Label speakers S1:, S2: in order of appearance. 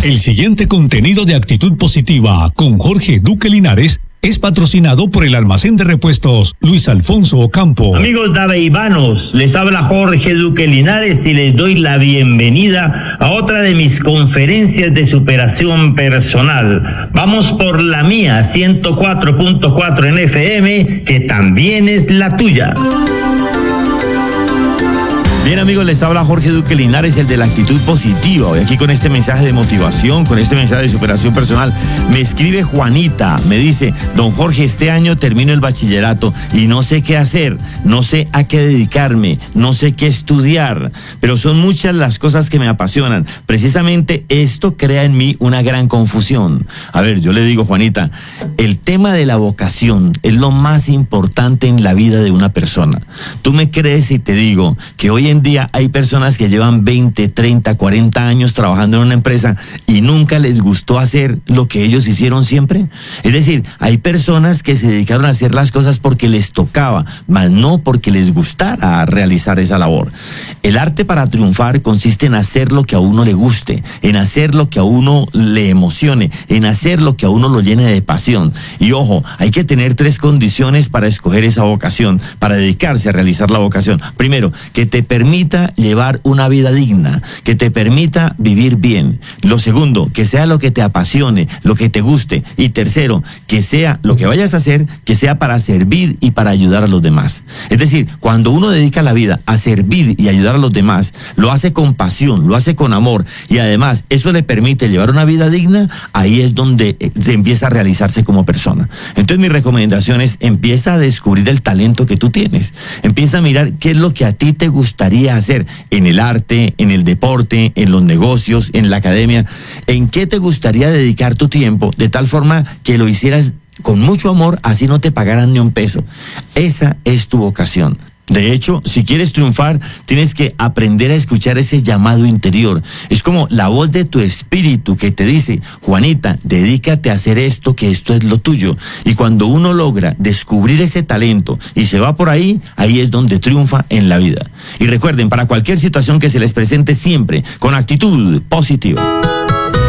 S1: El siguiente contenido de Actitud Positiva con Jorge Duque Linares es patrocinado por el almacén de repuestos Luis Alfonso Ocampo.
S2: Amigos daveivanos, les habla Jorge Duque Linares y les doy la bienvenida a otra de mis conferencias de superación personal. Vamos por la mía, 104.4 en FM, que también es la tuya.
S3: Bien, amigos, les habla Jorge Duque Linares, el de la Actitud Positiva. Hoy aquí con este mensaje de motivación, con este mensaje de superación personal. Me escribe Juanita, me dice: don Jorge, este año termino el bachillerato y no sé qué hacer, no sé a qué dedicarme, no sé qué estudiar, pero son muchas las cosas que me apasionan. Precisamente esto crea en mí una gran confusión. A ver, yo le digo, Juanita, el tema de la vocación es lo más importante en la vida de una persona. Tú me crees si te digo que hoy en día hay personas que llevan 20, 30, 40 años trabajando en una empresa y nunca les gustó hacer lo que ellos hicieron siempre. Es decir, hay personas que se dedicaron a hacer las cosas porque les tocaba, mas no porque les gustara realizar esa labor. El arte para triunfar consiste en hacer lo que a uno le guste, en hacer lo que a uno le emocione, en hacer lo que a uno lo llene de pasión. Y ojo, hay que tener 3 condiciones para escoger esa vocación, para dedicarse a realizar la vocación. Primero, que te permita llevar una vida digna, que te permita vivir bien. Lo segundo, que sea lo que te apasione, lo que te guste. Y tercero, que sea lo que vayas a hacer, que sea para servir y para ayudar a los demás. Es decir, cuando uno dedica la vida a servir y ayudar a los demás, lo hace con pasión, lo hace con amor, y además eso le permite llevar una vida digna, ahí es donde se empieza a realizarse como persona. Entonces mi recomendación es: empieza a descubrir el talento que tú tienes. Empieza a mirar qué es lo que a ti te gustaría hacer en el arte, en el deporte, en los negocios, en la academia. ¿En qué te gustaría dedicar tu tiempo de tal forma que lo hicieras con mucho amor, así no te pagaran ni un peso? Esa es tu vocación. De hecho, si quieres triunfar, tienes que aprender a escuchar ese llamado interior. Es como la voz de tu espíritu que te dice: Juanita, dedícate a hacer esto, que esto es lo tuyo. Y cuando uno logra descubrir ese talento y se va por ahí, ahí es donde triunfa en la vida. Y recuerden, para cualquier situación que se les presente, siempre con actitud positiva.